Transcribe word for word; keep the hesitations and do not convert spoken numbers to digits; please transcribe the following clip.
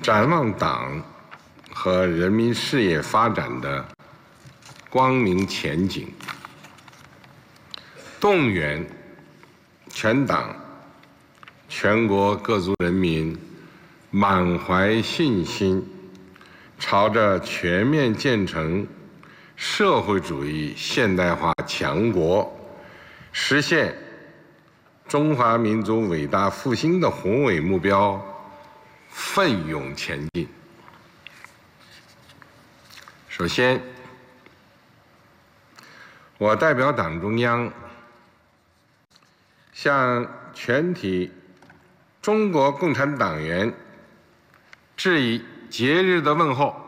展望党和人民事业发展的光明前景，动员全党全国各族人民满怀信心，朝着全面建成社会主义现代化强国，实现中华民族伟大复兴的宏伟目标奋勇前进。首先，我代表党中央向全体中国共产党员致以节日的问候。